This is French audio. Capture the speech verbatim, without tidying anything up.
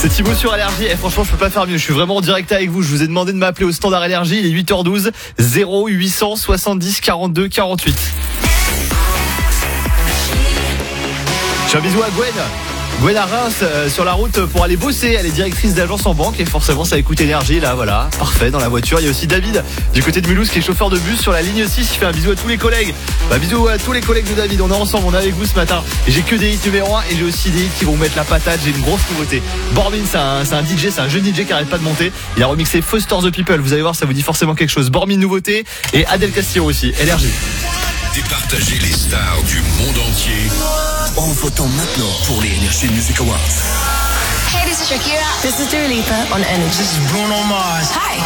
C'est Thibaut sur Énergie. Et franchement, je peux pas faire mieux. Je suis vraiment en direct avec vous. Je vous ai demandé de m'appeler au standard Énergie. Il est huit heures douze, zéro huit cent soixante-dix quarante-deux quarante-huit. Je fais un bisou à Gwen. Gwen à Reims, euh, sur la route pour aller bosser. Elle est directrice d'agence en banque et forcément ça écoute Énergie. Là, voilà, parfait, dans la voiture. Il y a aussi David du côté de Mulhouse qui est chauffeur de bus sur la ligne six. Il fait un bisou à tous les collègues. Bah, bisous à tous les collègues de David. On est ensemble, on est avec vous ce matin. Et j'ai que des hits numéro un et j'ai aussi des hits qui vont mettre la patate. J'ai une grosse nouveauté. Bormin, c'est un, c'est un D J, c'est un jeune D J qui arrête pas de monter. Il a remixé Foster the People. Vous allez voir, ça vous dit forcément quelque chose. Bormin, nouveauté. Et Adel Castillo aussi. Énergie. Départager les stars du monde entier en votant maintenant pour les Energy Music Awards. Hey, this is Shakira. This is Dua Lipa on Energy. This is Bruno Mars. Hi,